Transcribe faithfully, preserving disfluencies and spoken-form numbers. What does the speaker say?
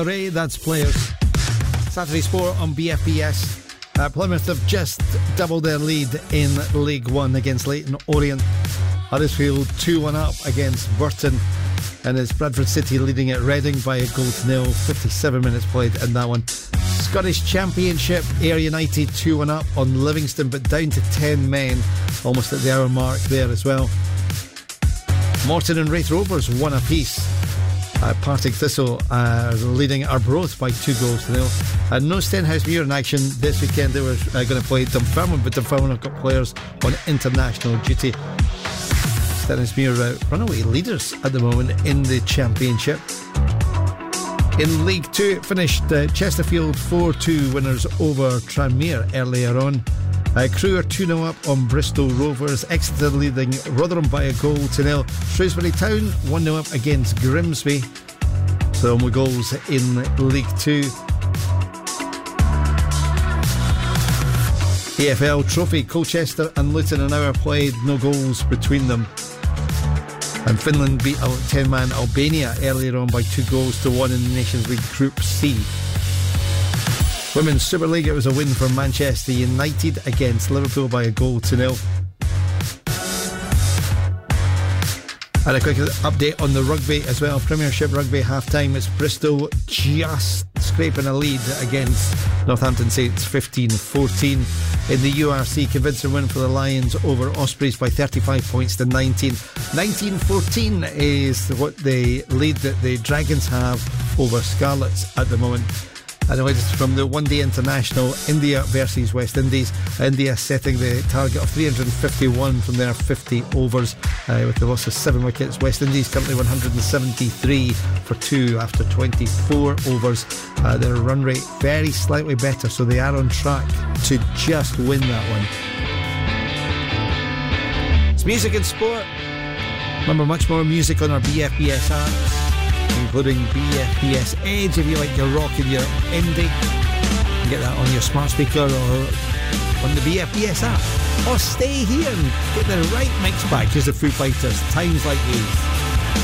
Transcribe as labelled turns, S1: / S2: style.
S1: Ray, that's Players. Saturday Sport on B F B S. Uh, Plymouth have just doubled their lead in League One against Leyton Orient. Huddersfield two one up against Burton, and it's Bradford City leading at Reading by a goal to nil. fifty-seven minutes played in that one. Scottish Championship, Ayr United two one up on Livingston, but down to ten men, almost at the hour mark there as well. Morton and Wraith Rovers one apiece. Uh, Partick Thistle are leading Arbroath by two goals to nil. And no Stenhousemuir in action this weekend. They were uh, going to play Dunfermline, but Dunfermline have got players on international duty. Stenhousemuir uh, runaway leaders at the moment in the Championship. In League Two, it finished uh, Chesterfield four two winners over Tranmere earlier on. Uh, Crewe are two nil up on Bristol Rovers. Exeter leading Rotherham by a goal to nil. Shrewsbury Town one nil up against Grimsby. So more goals in League Two. A F L Trophy, Colchester and Luton an hour played, no goals between them. And Finland beat a ten-man Albania earlier on by two goals to one in the Nations League Group C. Women's Super League, it was a win for Manchester United against Liverpool by a goal to nil. And a quick update on the rugby as well. Premiership Rugby half-time, it's Bristol just scraping a lead against Northampton Saints fifteen fourteen. In the U R C, convincing win for the Lions over Ospreys by thirty-five points to nineteen. nineteen fourteen is what the lead that the Dragons have over Scarlets at the moment. And the latest from the one-day international, India versus West Indies. India setting the target of three hundred fifty-one from their fifty overs uh, with the loss of seven wickets. West Indies currently one hundred seventy-three for two after twenty-four overs. Uh, their run rate very slightly better, so they are on track to just win that one. It's music and sport. Remember, much more music on our B F B S app, including B F B S Edge if you like your rock and your indie. You can get that on your smart speaker or on the B F B S app. Or stay here and get the right mix back. Here's the Foo Fighters, Times Like These.